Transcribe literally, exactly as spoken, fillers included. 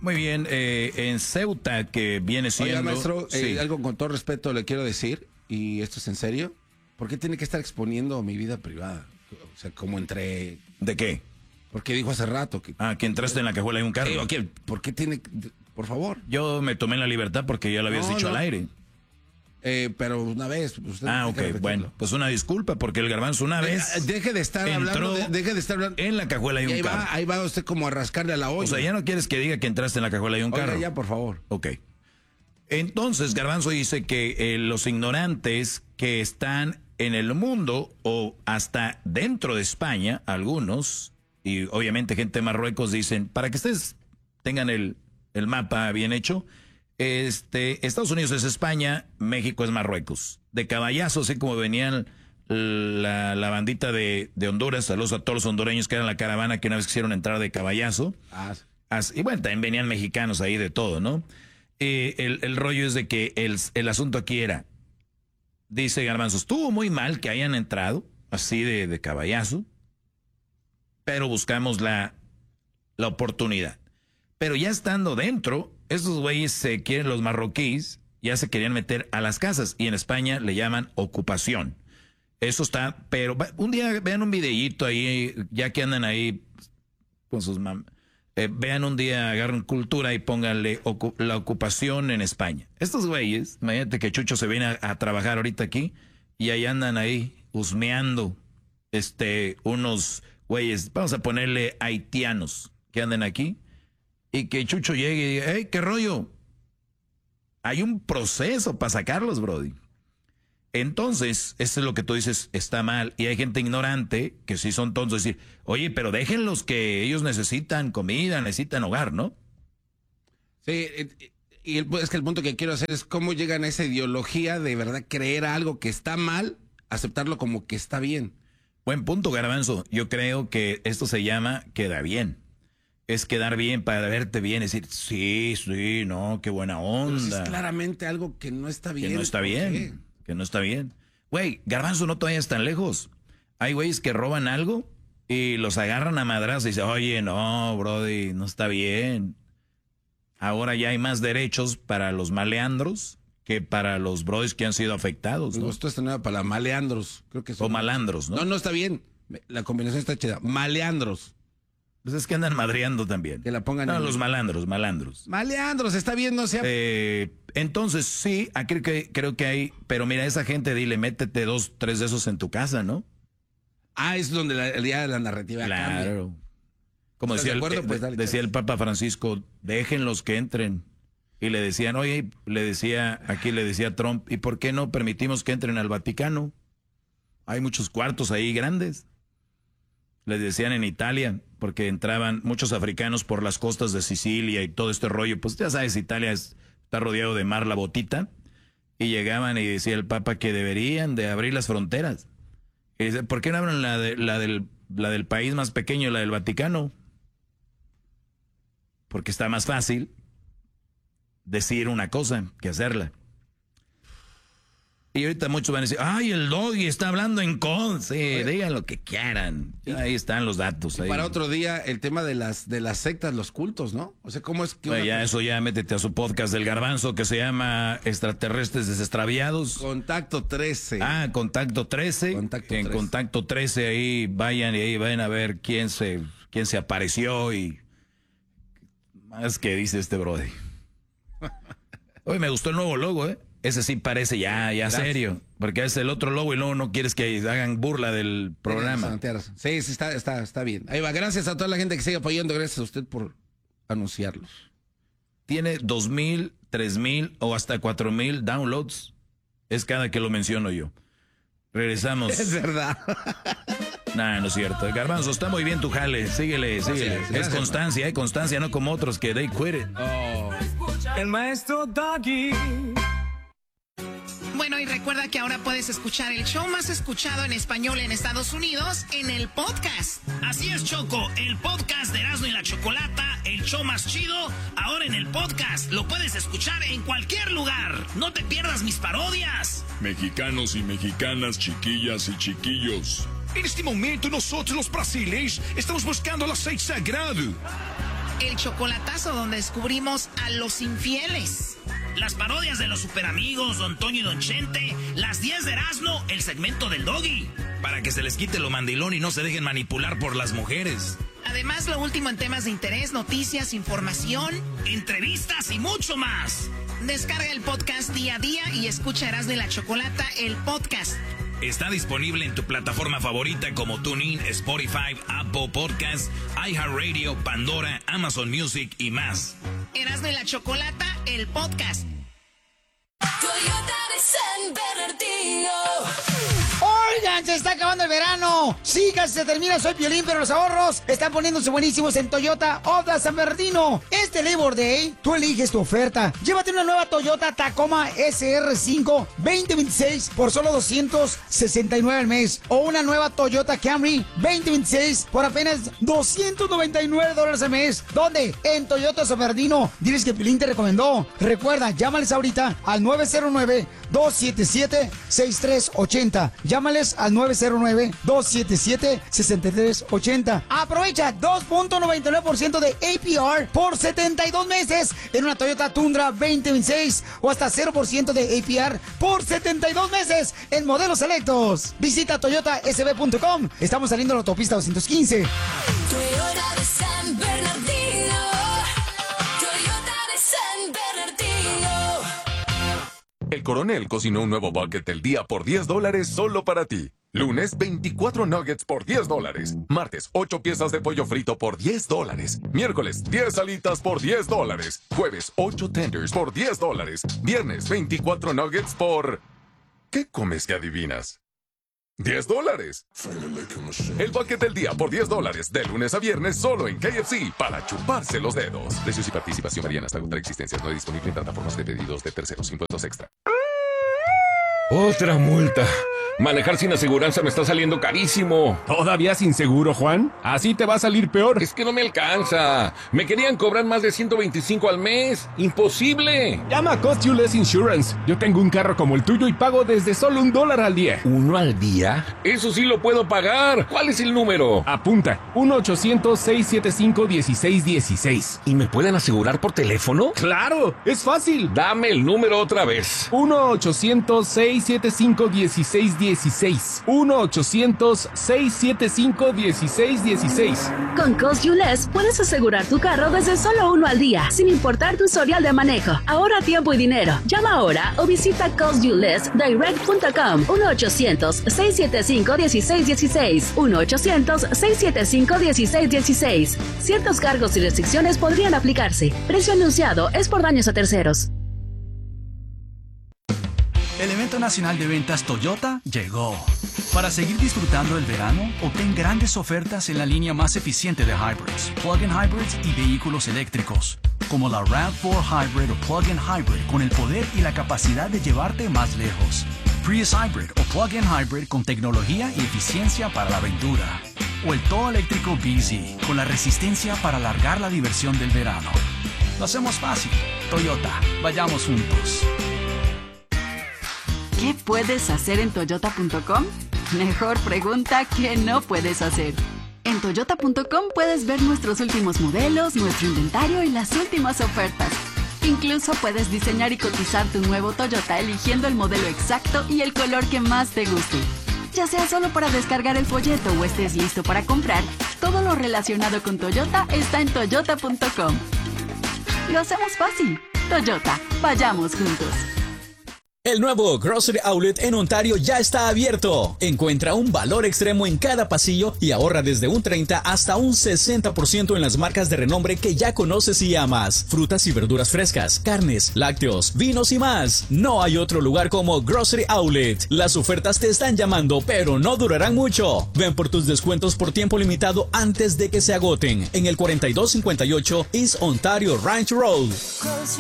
Muy bien, eh, en Ceuta, que viene siendo... Oiga, maestro, sí. eh, algo con todo respeto le quiero decir, y esto es en serio, ¿por qué tiene que estar exponiendo mi vida privada? O sea, como entre... ¿De qué? Porque dijo hace rato que... Ah, que entraste en la cajuela de un carro. Eh, okay, ¿por qué tiene...? Por favor. Yo me tomé la libertad porque ya lo habías No, dicho no. al aire. Eh, pero una vez... Usted Ah, tiene ok, que repetirlo. bueno. Pues una disculpa porque el Garbanzo una Eh, vez Deje de estar entró hablando, de- deje de estar hablando... en la cajuela de Y un ahí carro. va, ahí va usted como a rascarle a la olla. O sea, ya no quieres que diga que entraste en la cajuela de un Oiga, carro. ya, por favor. Ok. Entonces, Garbanzo dice que eh, los ignorantes que están en el mundo o hasta dentro de España, algunos, y obviamente gente de Marruecos, dicen, para que ustedes tengan el, el mapa bien hecho, este, Estados Unidos es España, México es Marruecos. De caballazo, así como venían la, la bandita de, de Honduras, saludos a todos los hondureños que eran la caravana que una vez quisieron entrar de caballazo. Ah, As- y bueno, también venían mexicanos ahí de todo, ¿no? Eh, el, el rollo es de que el, el asunto aquí era, dice Garbanzo, estuvo muy mal que hayan entrado así de, de caballazo, pero buscamos la, la oportunidad. Pero ya estando dentro, estos güeyes se quieren, los marroquíes, ya se querían meter a las casas y en España le llaman ocupación. Eso está, pero va- un día vean un videíto ahí, ya que andan ahí con sus mam eh, vean un día, agarren cultura y pónganle ocu la ocupación en España. Estos güeyes, imagínate que Chucho se viene a, a trabajar ahorita aquí y ahí andan ahí husmeando este, unos güeyes, vamos a ponerle haitianos que andan aquí y que Chucho llegue y diga, hey, ¿qué rollo? Hay un proceso para sacarlos, brody. Entonces, eso es lo que tú dices, está mal. Y hay gente ignorante que sí son tontos, decir, oye, pero déjenlos que ellos necesitan comida, necesitan hogar, ¿no? sí, eh, y el- es que el punto que quiero hacer es cómo llegan a esa ideología de verdad creer algo que está mal, aceptarlo como que está bien. Buen punto, Garbanzo. Yo creo que esto se llama queda bien. Es quedar bien para verte bien, decir, sí, sí, no, qué buena Pero si onda. es claramente algo que no está bien. Que no está ¿por bien. qué? Que no está bien. Güey, Garbanzo, no te vayas tan lejos. Hay güeyes que roban algo y los agarran a madrazos y dicen, oye, no, brody, no está bien. Ahora ya hay más derechos para los maleandros que para los brodis que han sido afectados, Me ¿no? gustó esta nueva palabra, maleandros. Creo que O son- malandros, ¿no? No, no está bien. La combinación está chida. Maleandros. Pues es que andan madreando también. Que la pongan No, en- los malandros, malandros. Maleandros, está bien, no sea. Eh, entonces, sí, aquí que, creo que hay, pero mira, esa gente, dile, métete dos, tres de esos en tu casa, ¿no? Ah, es donde la, el día de la narrativa cambia. Claro. Como ¿Estás decía, de acuerdo? el, Pues eh, dale, decía chance. el Papa Francisco, déjenlos que entren. Y le decían, oye, le decía, aquí le decía Trump, ¿y por qué no permitimos que entren al Vaticano? Hay muchos cuartos ahí grandes. Les decían en Italia, porque entraban muchos africanos por las costas de Sicilia y todo este rollo. Pues ya sabes, Italia es- está rodeado de mar, la botita. Y llegaban y decía el Papa que deberían de abrir las fronteras. Y dice, ¿por qué no abren la, de, la, del, la del país más pequeño, la del Vaticano? Porque está más fácil decir una cosa que hacerla. Y ahorita muchos van a decir, ay, el Doggy está hablando en con. Sí, digan lo que quieran. Ahí están los datos. Ahí. Para otro día, el tema de las de las sectas, los cultos, ¿no? O sea, ¿cómo es que Oye, una ya persona- eso ya métete a su podcast del Garbanzo que se llama Extraterrestres Desestraviados. Contacto trece. Ah, Contacto trece. Contacto en trece. Contacto trece ahí vayan y ahí vayan a ver quién se, quién se apareció y más que dice este brody. Oye, me gustó el nuevo logo, ¿eh? Ese sí parece ya, ya Gracias. serio. Porque es el otro logo y luego no quieres que hagan burla del programa. Tienes razón. Sí, sí, está, está, está bien. Ahí va. Gracias a toda la gente que sigue apoyando. Gracias a usted por anunciarlos. Tiene dos mil, tres mil o hasta cuatro mil downloads. Es cada que lo menciono yo. Regresamos. Es verdad. Nah, no es cierto. Garbanzo, está muy bien tu jale. Síguele, síguele. Gracias, es gracias, constancia, hay constancia, no como otros que they quit it. Oh. El maestro Doggy. Bueno, y recuerda que ahora puedes escuchar el show más escuchado en español en Estados Unidos en el podcast. Así es, Choco, el podcast de Erasmo y la Chocolata, el show más chido, ahora en el podcast. Lo puedes escuchar en cualquier lugar. No te pierdas mis parodias. Mexicanos y mexicanas, chiquillas y chiquillos. En este momento nosotros los brasileños estamos buscando el aceite sagrado. El chocolatazo, donde descubrimos a los infieles. Las parodias de los superamigos, Don Toño y Don Chente. Las diez de Erasmo, el segmento del Doggy. Para que se les quite lo mandilón y no se dejen manipular por las mujeres. Además, lo último en temas de interés, noticias, información, entrevistas y mucho más. Descarga el podcast día a día y escucha Erasmo y la Chocolata, el podcast. Está disponible en tu plataforma favorita como TuneIn, Spotify, Apple Podcasts, iHeartRadio, Pandora, Amazon Music y más. Erasmo y la Chocolata, el podcast. Toyota de San Bernardino. Oigan, se está acabando el verano. Sí, casi se termina, soy Piolín, pero los ahorros están poniéndose buenísimos en Toyota of the San Bernardino. Este Labor Day, tú eliges tu oferta. Llévate una nueva Toyota Tacoma S R cinco veinte veintiséis por solo doscientos sesenta y nueve al mes. O una nueva Toyota Camry veinte veintiséis por apenas doscientos noventa y nueve dólares al mes. ¿Dónde? En Toyota San Bernardino. Diles que Piolín te recomendó. Recuerda, llámales ahorita al nueve cero nueve, dos siete siete, seis tres ocho cero. Llámales al nueve cero nueve, dos siete siete, seis tres ocho cero. Aprovecha dos punto noventa y nueve por ciento de A P R por setenta y dos meses en una Toyota Tundra veinte veintiséis o hasta cero por ciento de A P R por setenta y dos meses en modelos selectos. Visita toyota s b punto com. Estamos saliendo a la autopista doscientos quince. Toyota de San Bernardino. Toyota de San Bernardino. El Coronel cocinó un nuevo bucket del día por diez dólares solo para ti. Lunes, veinticuatro nuggets por diez dólares. Martes, ocho piezas de pollo frito por diez dólares. Miércoles, diez alitas por diez dólares. Jueves, ocho tenders por diez dólares. Viernes, veinticuatro nuggets por... ¿Qué comes que adivinas? diez dólares. El bucket del día por diez dólares. De lunes a viernes solo en K F C para chuparse los dedos. Precios y participación varían hasta contra existencias. No disponible en plataformas de pedidos de terceros. Impuestos extra. Otra multa. Manejar sin aseguranza me está saliendo carísimo. ¿Todavía sin seguro, Juan? Así te va a salir peor. Es que no me alcanza. Me querían cobrar más de ciento veinticinco al mes. ¡Imposible! Llama a Cost You Less Insurance. Yo tengo un carro como el tuyo y pago desde solo un dólar al día. ¿Uno al día? Eso sí lo puedo pagar. ¿Cuál es el número? Apunta. uno ochocientos, seiscientos setenta y cinco, dieciséis dieciséis. ¿Y me pueden asegurar por teléfono? ¡Claro! ¡Es fácil! Dame el número otra vez. uno ochocientos, seiscientos setenta y cinco, dieciséis dieciséis. uno ochocientos, seiscientos setenta y cinco, dieciséis dieciséis. Con Cost You Less puedes asegurar tu carro desde solo uno al día, sin importar tu historial de manejo. Ahorra tiempo y dinero. Llama ahora o visita cost you less direct punto com. uno ochocientos, seiscientos setenta y cinco, dieciséis dieciséis. uno ochocientos, seiscientos setenta y cinco, dieciséis dieciséis. Ciertos cargos y restricciones podrían aplicarse. Precio anunciado es por daños a terceros. El evento nacional de ventas Toyota llegó. Para seguir disfrutando el verano, obtén grandes ofertas en la línea más eficiente de hybrids, plug-in hybrids y vehículos eléctricos, como la RAV cuatro Hybrid o plug-in hybrid con el poder y la capacidad de llevarte más lejos. Prius Hybrid o plug-in hybrid con tecnología y eficiencia para la aventura. O el todo eléctrico B Z con la resistencia para alargar la diversión del verano. Lo hacemos fácil. Toyota, vayamos juntos. ¿Qué puedes hacer en toyota punto com? Mejor pregunta que no puedes hacer. En toyota punto com puedes ver nuestros últimos modelos, nuestro inventario y las últimas ofertas. Incluso puedes diseñar y cotizar tu nuevo Toyota eligiendo el modelo exacto y el color que más te guste. Ya sea solo para descargar el folleto o estés listo para comprar, todo lo relacionado con Toyota está en toyota punto com. Lo hacemos fácil. Toyota, vayamos juntos. El nuevo Grocery Outlet en Ontario ya está abierto. Encuentra un valor extremo en cada pasillo y ahorra desde un treinta hasta un sesenta por ciento en las marcas de renombre que ya conoces y amas. Frutas y verduras frescas, carnes, lácteos, vinos y más. No hay otro lugar como Grocery Outlet. Las ofertas te están llamando, pero no durarán mucho. Ven por tus descuentos por tiempo limitado antes de que se agoten. En el cuarenta y dos cincuenta y ocho East Ontario Ranch Road.